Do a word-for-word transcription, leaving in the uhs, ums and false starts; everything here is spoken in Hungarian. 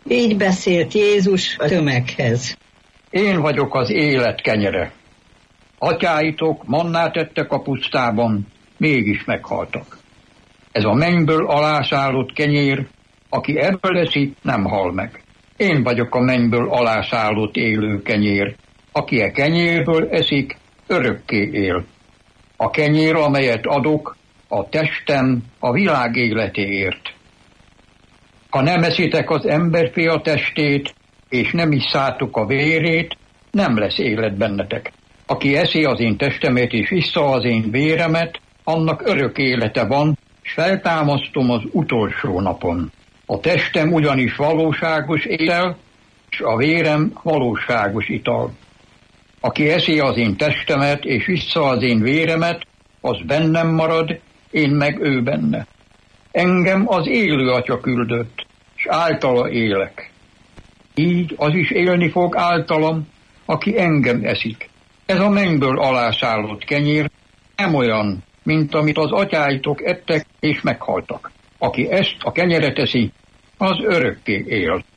Így beszélt Jézus a tömeghez. Én vagyok az élet kenyere. Atyáitok mannát ettek a pusztában, mégis meghaltak. Ez a mennyből alászállott kenyér, aki ebből eszi, nem hal meg. Én vagyok a mennyből alászállott élő kenyér, aki e kenyérből eszik, örökké él. A kenyér, amelyet adok, a testem a világ életéért. Ha nem eszitek az emberfia testét, és nem isszátok a vérét, nem lesz élet bennetek. Aki eszi az én testemet és issza az én véremet, annak örök élete van, s feltámasztom az utolsó napon. A testem ugyanis valóságos étel, s a vérem valóságos ital. Aki eszi az én testemet és issza az én véremet, az bennem marad, én meg ő benne. Engem az élő Atya küldött, s általa élek. Így az is élni fog általam, aki engem eszik. Ez a mennyből alászállott kenyér nem olyan, mint amit az atyáitok ettek és meghaltak. Aki ezt a kenyeret eszi, az örökké él.